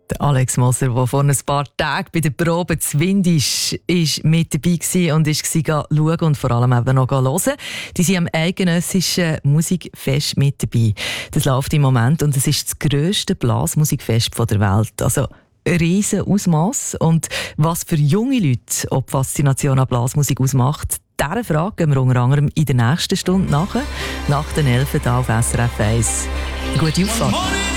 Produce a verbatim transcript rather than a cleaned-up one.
Der Alex Moser, der vor ein paar Tagen bei der Probe zu Windisch ist mit dabei war und ist schauen und vor allem eben noch hören. Die sind am eidgenössischen Musikfest mit dabei. Das läuft im Moment und es ist das grösste Blasmusikfest der Welt. Also ein riesen Ausmaß. Und was für junge Leute ob Faszination an Blasmusik ausmacht, dieser Frage gehen wir unter anderem in der nächsten Stunde nach. Nach den elf auf S R F eins. Gute Auffahrt.